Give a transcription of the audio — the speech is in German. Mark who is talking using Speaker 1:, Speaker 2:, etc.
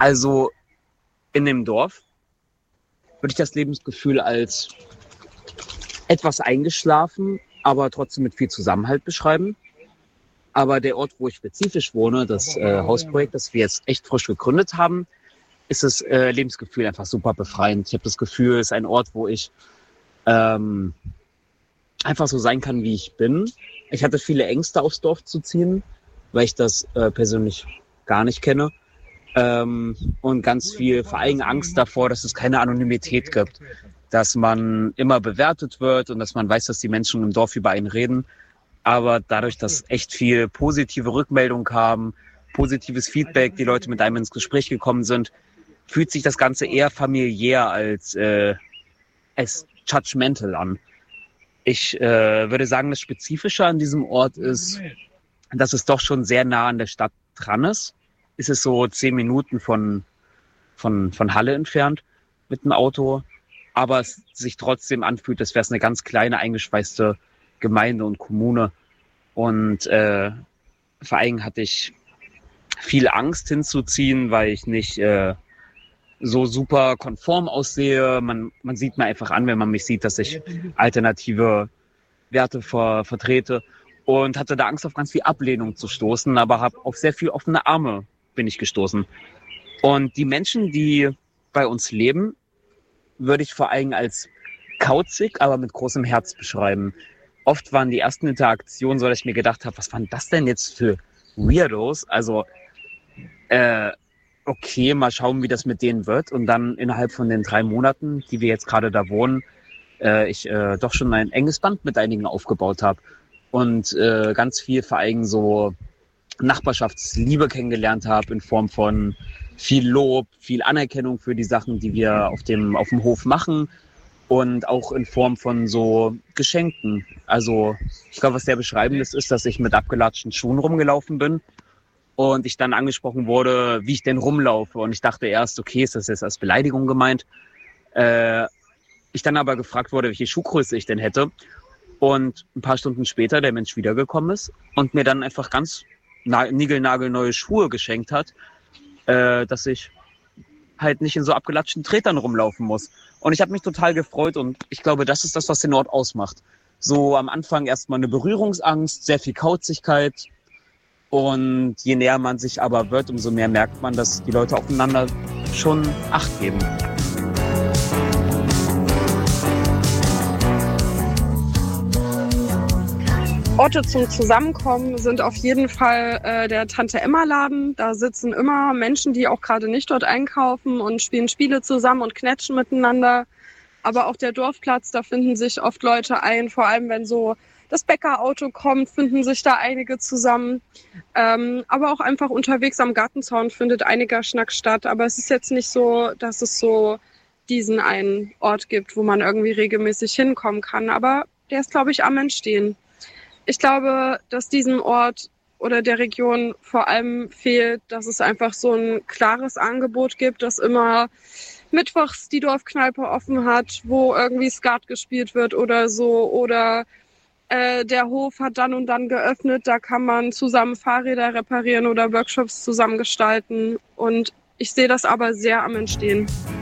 Speaker 1: Also in dem Dorf würde ich das Lebensgefühl als etwas eingeschlafen, aber trotzdem mit viel Zusammenhalt beschreiben. Aber der Ort, wo ich spezifisch wohne, das Hausprojekt, das wir jetzt echt frisch gegründet haben, ist das Lebensgefühl einfach super befreiend. Ich habe das Gefühl, es ist ein Ort, wo ich einfach so sein kann, wie ich bin. Ich hatte viele Ängste, aufs Dorf zu ziehen, weil ich das persönlich gar nicht kenne. Und ganz viel, vor allem Angst davor, dass es keine Anonymität gibt. Dass man immer bewertet wird und dass man weiß, dass die Menschen im Dorf über einen reden. Aber dadurch, dass echt viel positive Rückmeldungen kamen, positives Feedback, die Leute mit einem ins Gespräch gekommen sind, fühlt sich das Ganze eher familiär als judgmental an. Ich würde sagen, das Spezifische an diesem Ort ist, dass es doch schon sehr nah an der Stadt dran ist. Es ist so 10 Minuten von Halle entfernt mit dem Auto. Aber es sich trotzdem anfühlt, als wäre es eine ganz kleine, eingeschweißte Gemeinde und Kommune. Und vor allem hatte ich viel Angst hinzuziehen, weil ich nicht so super konform aussehe. Man sieht mir einfach an, wenn man mich sieht, dass ich alternative Werte vertrete. Und hatte da Angst, auf ganz viel Ablehnung zu stoßen, aber habe auf sehr viel offene Arme bin ich gestoßen. Und die Menschen, die bei uns leben, würde ich vor allem als kauzig, aber mit großem Herz beschreiben. Oft waren die ersten Interaktionen so, dass ich mir gedacht habe, was waren das denn jetzt für Weirdos? Also, okay, mal schauen, wie das mit denen wird. Und dann innerhalb von den 3 Monaten, die wir jetzt gerade da wohnen, ich doch schon ein enges Band mit einigen aufgebaut habe. Und ganz viel vor allem so Nachbarschaftsliebe kennengelernt habe in Form von viel Lob, viel Anerkennung für die Sachen, die wir auf dem Hof machen und auch in Form von so Geschenken. Also ich glaube, was sehr beschreibend ist, dass ich mit abgelatschten Schuhen rumgelaufen bin und ich dann angesprochen wurde, wie ich denn rumlaufe. Und ich dachte erst, okay, ist das jetzt als Beleidigung gemeint? Ich dann aber gefragt wurde, welche Schuhgröße ich denn hätte. Und ein paar Stunden später der Mensch wiedergekommen ist und mir dann einfach ganz niegelnagelneue Schuhe geschenkt hat, dass ich halt nicht in so abgelatschten Tretern rumlaufen muss. Und ich habe mich total gefreut und ich glaube, das ist das, was den Ort ausmacht. So am Anfang erstmal eine Berührungsangst, sehr viel Kauzigkeit. Und je näher man sich aber wird, umso mehr merkt man, dass die Leute aufeinander schon Acht geben.
Speaker 2: Orte zum Zusammenkommen sind auf jeden Fall der Tante-Emma-Laden. Da sitzen immer Menschen, die auch gerade nicht dort einkaufen und spielen Spiele zusammen und knetschen miteinander. Aber auch der Dorfplatz, da finden sich oft Leute ein. Vor allem, wenn so das Bäckerauto kommt, finden sich da einige zusammen. Aber auch einfach unterwegs am Gartenzaun findet einiger Schnack statt. Aber es ist jetzt nicht so, dass es so diesen einen Ort gibt, wo man irgendwie regelmäßig hinkommen kann. Aber der ist, glaube ich, am Entstehen. Ich glaube, dass diesem Ort oder der Region vor allem fehlt, dass es einfach so ein klares Angebot gibt, dass immer mittwochs die Dorfkneipe offen hat, wo irgendwie Skat gespielt wird oder so. Oder der Hof hat dann und dann geöffnet, da kann man zusammen Fahrräder reparieren oder Workshops zusammen gestalten. Und ich sehe das aber sehr am Entstehen.